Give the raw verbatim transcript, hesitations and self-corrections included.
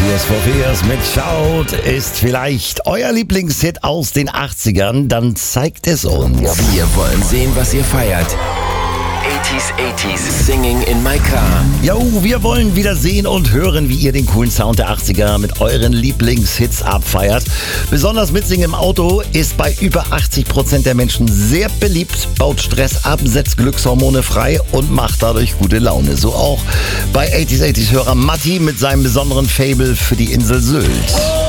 Tears for Fears mit Shout ist vielleicht euer Lieblingshit aus den achtzigern, dann zeigt es uns. Wir wollen sehen, was ihr feiert. achtziger, achtziger, Singing in my car. Jo, wir wollen wieder sehen und hören, wie ihr den coolen Sound der achtziger mit euren Lieblingshits abfeiert. Besonders Mitsingen im Auto ist bei über achtzig Prozent der Menschen sehr beliebt, baut Stress ab, setzt Glückshormone frei und macht dadurch gute Laune. So auch bei achtziger, achtziger Hörer Matti mit seinem besonderen Faible für die Insel Sylt.